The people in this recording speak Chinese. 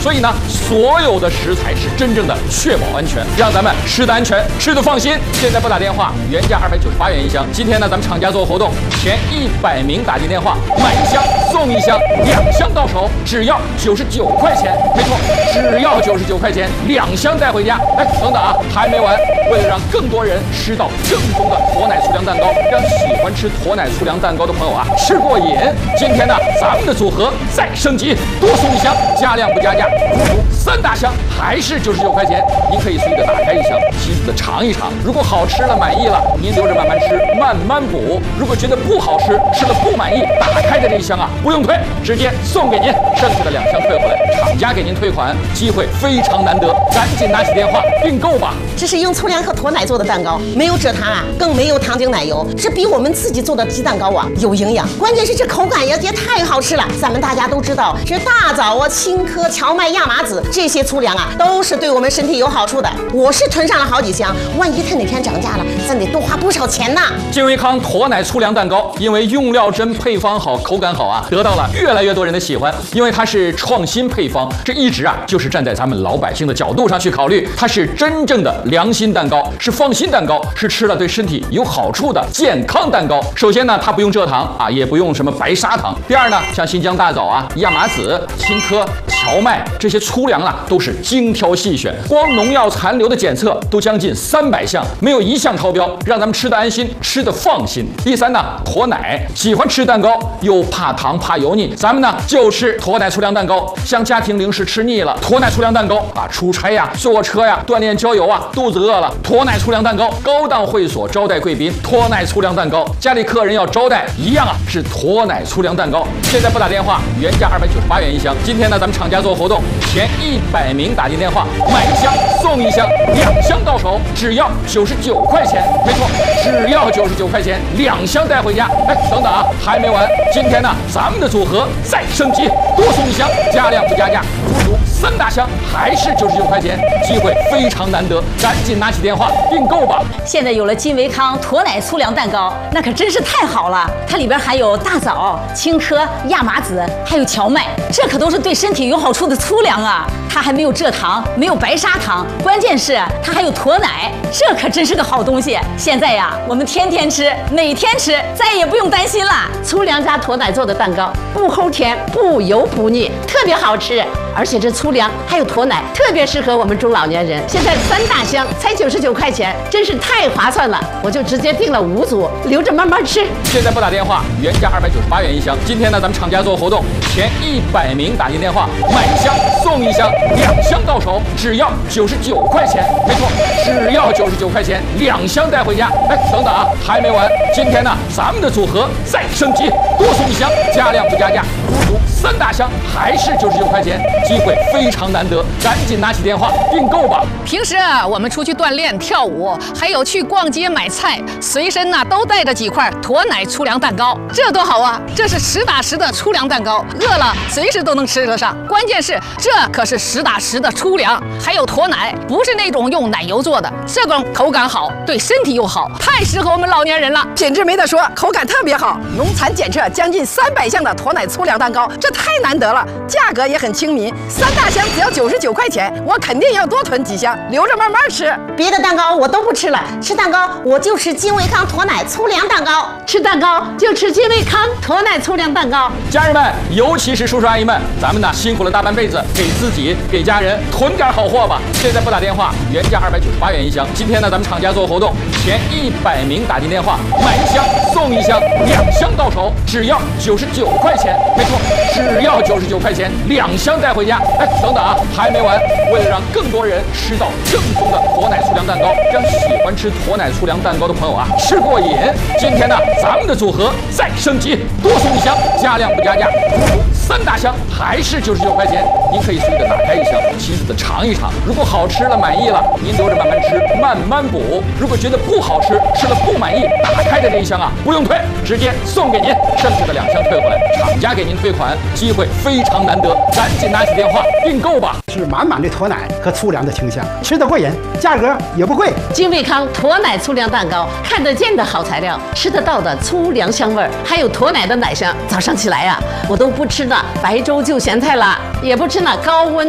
所以呢，所有的食材是真正的确保安全，让咱们吃的安全，吃的放心。现在拨打电话，原价298元一箱。今天呢，咱们厂家做活动，前100名打进电话，买一箱送一箱，2箱到手只要99块钱。没错，只要99块钱，2箱带回家。哎，等等啊，还没完！为了让更多人吃到正宗的驼奶粗粮蛋糕，让喜欢吃驼奶粗粮蛋糕的朋友啊吃过瘾，今天呢，咱们的组合再升级，多送一箱，加量不加价，足足3大箱，还是99块钱。您可以随意的打开一箱，细细的尝一尝。如果好吃了满意了，您留着慢慢吃，慢慢补。如果觉得不好吃，吃了不满意，打开的这一箱啊不用退，直接送给您，剩下的2箱退回来，厂家给您退款，机会非常难得，赶紧拿起电话订购吧。 这是用粗粮和驼奶做的蛋糕，没有蔗糖啊，更没有糖精奶油，这比我们自己做的鸡蛋糕啊有营养，关键是这口感也太好吃了。咱们大家都知道，这大枣啊、青稞、荞麦、亚麻籽这些粗粮啊，都是对我们身体有好处的。我是囤上了好几箱，万一它哪天涨价了，咱得多花不少钱呢。 金维康驼奶粗粮蛋糕，因为用料真、配方好、口感好啊，得到了越来越多人的喜欢。因为它是创新配方，这一直啊就是站在咱们老百姓的角度上去考虑，它是真正的良心蛋糕，是放心蛋糕，是吃了对身体有好处的健康蛋糕。首先呢，它不用蔗糖啊，也不用什么白砂糖。第二呢，像新疆大枣啊、亚麻籽、青稞、荞麦这些粗粮啊，都是精挑细选，光农药残留的检测都将近300项，没有一项超标，让咱们吃得安心，吃得放心。第三呢，驼奶，喜欢吃蛋糕又怕糖怕油腻，咱们呢就吃驼奶粗粮蛋糕。像家庭零食吃腻了，驼奶粗粮蛋糕啊，出差呀、坐车呀、锻炼郊游啊，肚子饿了，驼奶粗粮蛋糕。高档会所招待贵宾，驼奶粗粮蛋糕。家里客人要招待，一样啊是驼奶粗粮蛋糕。现在拨打电话，原价298元一箱。今天呢，咱们厂家做活动，前100名打进电话，买一箱送一箱，2箱到手只要99块钱。没错，只要99块钱，2箱带回家。哎，等等啊，还没完！今天呢，咱们的组合再升级，多送一箱，加量不加价，足足3大箱，还是99块钱，机会非常难得，赶紧拿起电话订购吧。 现在有了金维康驼奶粗粮蛋糕，那可真是太好了！它里边含有大枣、青稞、亚麻籽，还有荞麦，这可都是对身体有好处的粗粮啊！它还没有蔗糖，没有白砂糖，关键是它还有驼奶，这可真是个好东西。现在呀，我们天天吃，每天吃，再也不用担心了。 粗粮加驼奶做的蛋糕，不齁甜，不油不腻，特别好吃。而且这粗粮还有驼奶，特别适合我们中老年人。现在3大箱才99块钱，真是太划算了！我就直接订了5组，留着慢慢吃。 现在拨打电话，原价298元一箱。今天呢，咱们厂家做活动，前100名打进电话，买一箱送一箱，2箱到手只要99块钱。没错，只要99块钱，2箱带回家。哎，等等啊，还没完！今天呢，咱们的组合再升级，多送一箱，加量不加价，足足3大箱，还是99块钱，机会非常难得，赶紧拿起电话订购吧。 平时啊，我们出去锻炼、跳舞，还有去逛街买菜，随身呢都带着几块驼奶粗粮蛋糕，这多好啊！这是实打实的粗粮蛋糕，饿了随时都能吃得上。关键是这可是实打实的粗粮，还有驼奶，不是那种用奶油做的，这种口感好，对身体又好，太适合我们老年人了。 品质没得说，口感特别好，农残检测将近300项的驼奶粗粮蛋糕，这太难得了，价格也很亲民，3大箱只要99块钱，我肯定要多囤几箱，留着慢慢吃。 别的蛋糕我都不吃了，吃蛋糕我就吃金维康驼奶粗粮蛋糕， 吃蛋糕就吃金维康驼奶粗粮蛋糕。 家人们，尤其是叔叔阿姨们，咱们呢辛苦了大半辈子，给自己给家人囤点好货吧。现在拨打电话，原价298元一箱。今天呢，咱们厂家做活动，前100名打进电话，买一箱送一箱，2箱到手只要99块钱。没错，只要99块钱，2箱带回家。哎，等等啊，还没完！为了让更多人吃到正宗的驼奶粗粮蛋糕，让喜欢吃驼奶粗粮蛋糕的朋友啊吃过瘾，今天呢，咱们的组合再升级，多送一箱，加量不加价，足足3大箱，还是99块钱。您可以随意的打开一箱，细细的尝一尝。如果好吃了满意了，您留着慢慢吃，慢慢补。如果觉得不好吃，吃了不满意，打开的这一箱啊不用退，直接送给您，剩下的2箱退回来，厂家给您退款，机会非常难得，赶紧拿起电话订购吧。 是满满的驼奶和粗粮的清香，吃得过瘾，价格也不贵。 金维康驼奶粗粮蛋糕，看得见的好材料，吃得到的粗粮香味儿，还有驼奶的奶香。早上起来呀，我都不吃那白粥就咸菜了，也不吃那高温